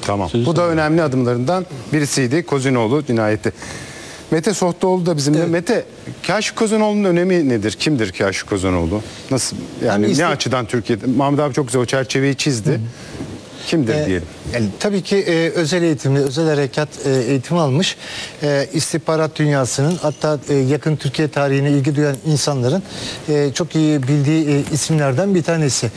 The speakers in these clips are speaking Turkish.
Tamam. Sözü Bu da sana. önemli adımlarından birisiydi. Kozinoğlu cinayeti. Mete Sohtoğlu da bizimle. Evet. Mete, Kaşif Kozinoğlu'nun önemi nedir? Kimdir Kaşif Kozinoğlu? Nasıl? Yani ne açıdan Türkiye'de? Mahmut abi çok güzel o çerçeveyi çizdi. Kimdir diyelim? Yani tabii ki özel eğitimli, özel harekat eğitimi almış, istihbarat dünyasının, hatta yakın Türkiye tarihine ilgi duyan insanların çok iyi bildiği isimlerden bir tanesi.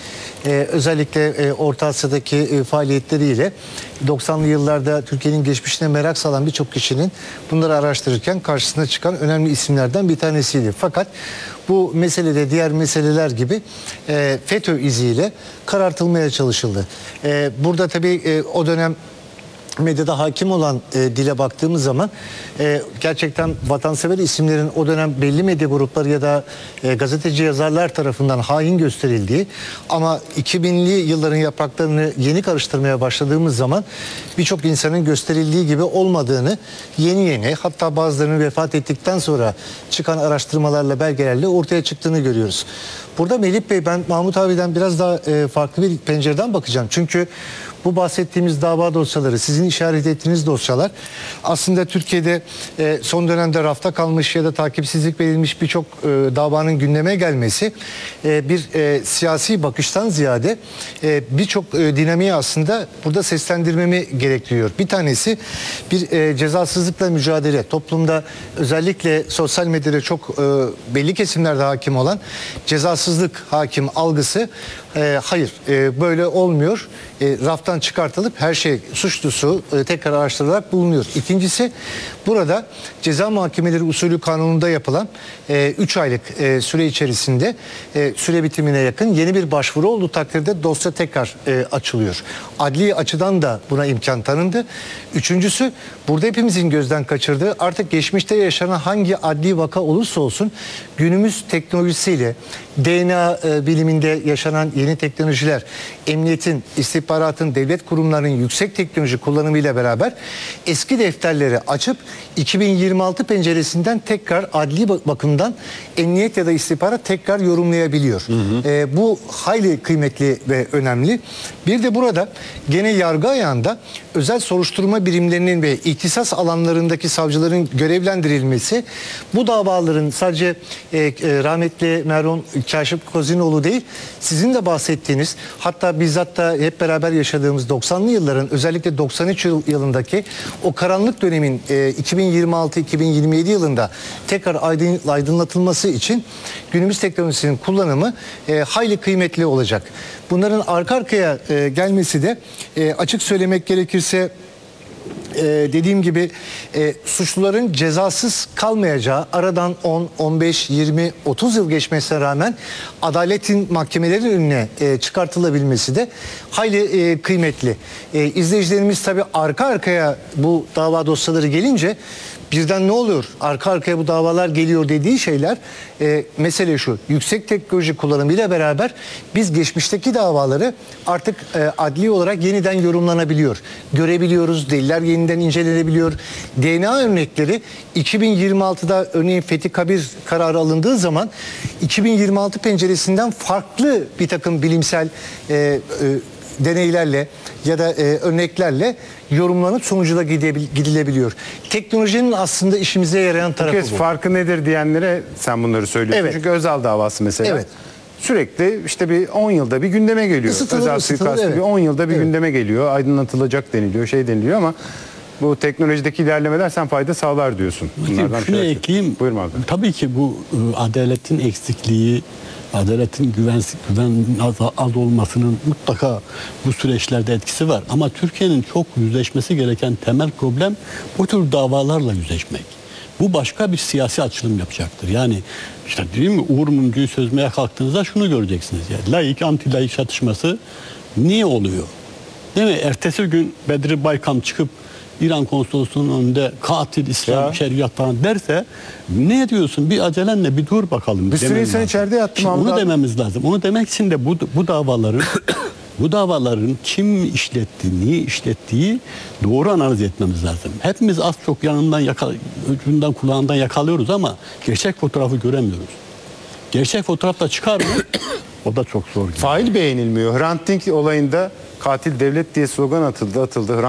Özellikle Orta Asya'daki faaliyetleriyle 90'lı yıllarda Türkiye'nin geçmişine merak salan birçok kişinin bunları araştırırken karşısına çıkan önemli isimlerden bir tanesiydi. Fakat bu meselede diğer meseleler gibi FETÖ iziyle karartılmaya çalışıldı. Burada tabii o dönem medyada hakim olan dile baktığımız zaman gerçekten vatansever isimlerin o dönem belli medya grupları ya da gazeteci yazarlar tarafından hain gösterildiği, ama 2000'li yılların yapraklarını yeni karıştırmaya başladığımız zaman birçok insanın gösterildiği gibi olmadığını, yeni hatta bazılarının vefat ettikten sonra çıkan araştırmalarla, belgelerle ortaya çıktığını görüyoruz. Burada Melih Bey, ben Mahmut abiden biraz daha farklı bir pencereden bakacağım. Çünkü bu bahsettiğimiz dava dosyaları, sizin işaret ettiğiniz dosyalar aslında Türkiye'de son dönemde rafta kalmış ya da takipsizlik verilmiş birçok davanın gündeme gelmesi bir siyasi bakıştan ziyade birçok dinamiği aslında burada seslendirmemi gerektiriyor. Bir tanesi bir cezasızlıkla mücadele. Toplumda, özellikle sosyal medyada çok belli kesimlerde hakim olan cezasızlık hakim algısı. Hayır, böyle olmuyor. Raftan çıkartılıp her şey, suçlusu tekrar araştırılarak bulunuyor. İkincisi, burada ceza muhakemeleri usulü kanununda yapılan 3 aylık süre içerisinde süre bitimine yakın yeni bir başvuru olduğu takdirde dosya tekrar açılıyor. Adli açıdan da buna imkan tanındı. Üçüncüsü, burada hepimizin gözden kaçırdığı, artık geçmişte yaşanan hangi adli vaka olursa olsun günümüz teknolojisiyle, DNA biliminde yaşanan yeni teknolojiler, emniyetin, istihbaratın, devlet kurumlarının yüksek teknoloji kullanımıyla beraber eski defterleri açıp 2026 penceresinden tekrar adli bakımdan emniyet ya da istihbarat tekrar yorumlayabiliyor. Bu hayli kıymetli ve önemli. Bir de burada gene yargı ayağında özel soruşturma birimlerinin ve ihtisas alanlarındaki savcıların görevlendirilmesi, bu davaların sadece rahmetli merhum Kaşif Kozinoğlu değil, sizin de bahsettiğiniz, hatta bizzat da hep beraber yaşadığımız 90'lı yılların, özellikle 93 yılındaki o karanlık dönemin 2026-2027 yılında tekrar aydınlatılması için günümüz teknolojisinin kullanımı hayli kıymetli olacak. Bunların arka arkaya gelmesi de açık söylemek gerekirse, dediğim gibi suçluların cezasız kalmayacağı, aradan 10, 15, 20, 30 yıl geçmesine rağmen adaletin mahkemelerin önüne çıkartılabilmesi de hayli kıymetli. İzleyicilerimiz tabii arka arkaya bu dava dosyaları gelince birden ne oluyor? Arka arkaya bu davalar geliyor dediği şeyler, mesele şu: yüksek teknoloji kullanımıyla beraber biz geçmişteki davaları artık adli olarak yeniden yorumlanabiliyor. Görebiliyoruz, deliller yeniden incelenebiliyor. DNA örnekleri 2026'da örneğin Fethi Kabir kararı alındığı zaman 2026 penceresinden farklı bir takım bilimsel deneylerle ya da örneklerle yorumlanıp sonucuna gidilebiliyor. Teknolojinin aslında işimize yarayan tarafı bu. Farkı nedir diyenlere sen bunları söylüyorsun. Evet. Çünkü Özal davası mesela. Evet. Sürekli işte bir 10 yılda bir gündeme geliyor. Özel suikastı evet. bir 10 yılda bir Evet. gündeme geliyor. Aydınlatılacak deniliyor, şey deniliyor, ama bu teknolojideki ilerlemeler sen fayda sağlar diyorsun. Şunu ekleyeyim. Buyurun abi. Tabii ki bu adaletin eksikliği, adaletin güven az olmasının mutlaka bu süreçlerde etkisi var. Ama Türkiye'nin çok yüzleşmesi gereken temel problem bu tür davalarla yüzleşmek. Bu başka bir siyasi açılım yapacaktır. Yani işte değil mi, Uğur Mumcu'yu çözmeye kalktığınızda şunu göreceksiniz. Yani laik anti-laik çatışması niye oluyor? Değil mi? Ertesi gün Bedri Baykam çıkıp İran konsolosluğunun önünde katil İslam şeriat falan derse, ne diyorsun, bir acelenle bir dur bakalım. Bir sürü insan içeride yattı. Onu dememiz lazım. Onu demek için de bu davaların kim işletti, niye işlettiği doğru analiz etmemiz lazım. Hepimiz az çok ucundan kulağından yakalıyoruz ama gerçek fotoğrafı göremiyoruz. Gerçek fotoğraf da çıkar mı? O da çok zor. Fail beğenilmiyor. Hrant Dink olayında katil devlet diye slogan atıldı.